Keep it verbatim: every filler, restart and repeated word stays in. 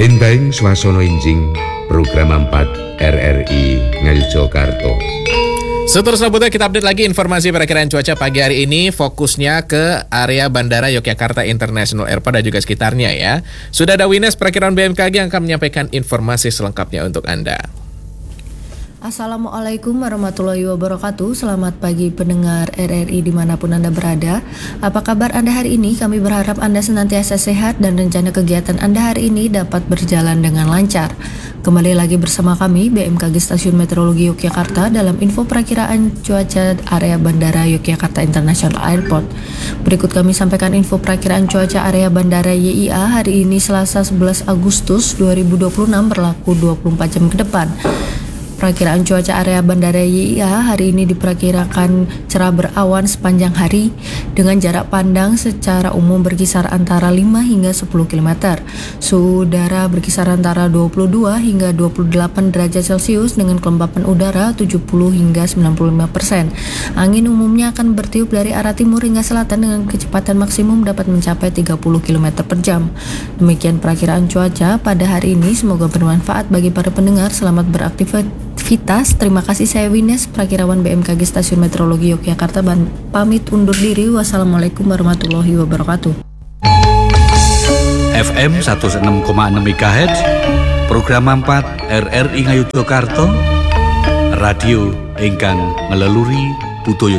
Benteng swasana enjing program empat R R I Ngayogyakarta. Seterusnya Buta, kita update lagi informasi perakiraan cuaca pagi hari ini. Fokusnya ke area Bandara Yogyakarta International Airport dan juga sekitarnya ya. Sudah ada Wines perakiraan B M K G yang akan menyampaikan informasi selengkapnya untuk Anda. Assalamualaikum warahmatullahi wabarakatuh. Selamat pagi pendengar R R I dimanapun Anda berada. Apa kabar Anda hari ini? Kami berharap Anda senantiasa sehat dan rencana kegiatan Anda hari ini dapat berjalan dengan lancar. Kembali lagi bersama kami B M K G Stasiun Meteorologi Yogyakarta dalam info perakiraan cuaca area Bandara Yogyakarta International Airport. Berikut kami sampaikan info perakiraan cuaca area Bandara Y I A hari ini Selasa sebelas Agustus dua ribu dua puluh enam berlaku dua puluh empat jam ke depan. Perakiraan cuaca area Bandara Y I A hari ini diperkirakan cerah berawan sepanjang hari dengan jarak pandang secara umum berkisar antara lima hingga sepuluh kilometer. Suhu udara berkisar antara dua puluh dua hingga dua puluh delapan derajat Celcius dengan kelembapan udara tujuh puluh hingga sembilan puluh lima persen. Angin umumnya akan bertiup dari arah timur hingga selatan dengan kecepatan maksimum dapat mencapai tiga puluh kilometer per jam. Demikian perakiraan cuaca pada hari ini, semoga bermanfaat bagi para pendengar. Selamat beraktivitas. Terima kasih, saya Wines, perakirawan B M K G Stasiun Meteorologi Yogyakarta, pamit undur diri. Wassalamualaikum warahmatullahi wabarakatuh. F M seratus enam koma enam MHz program empat R R I Ngayogyakarta, radio ingkang ngeleluri budaya